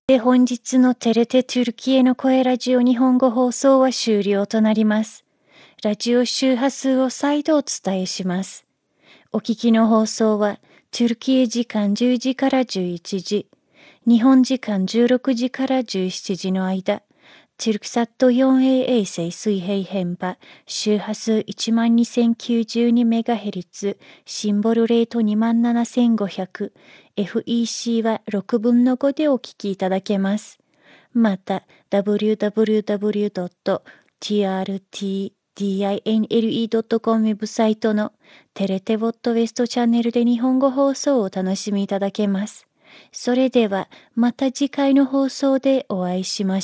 で、本日のテレテトゥルキエの声ラジオ日本語放送は終了となります。ラジオ周波数を再度お伝えします。お聞きの放送は、トゥルキエ時間10時から11時、日本時間16時から17時の間、トゥルクサット 4A 衛星水平変波、周波数 12092MHz、シンボルレート 27500、FEC は6分の5でお聞きいただけます。また、www.trtdinle.com ウェブサイトのテレテボットウェストチャンネルで日本語放送をお楽しみいただけます。それでは、また次回の放送でお会いしましょう。